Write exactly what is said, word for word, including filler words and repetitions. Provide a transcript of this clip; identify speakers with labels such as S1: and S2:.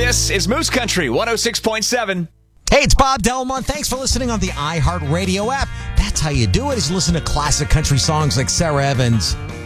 S1: This is Moose Country one oh six point seven.
S2: Hey, it's Bob Delmont. Thanks for listening on the iHeartRadio app. That's how you do it, is listen to classic country songs like Sarah Evans.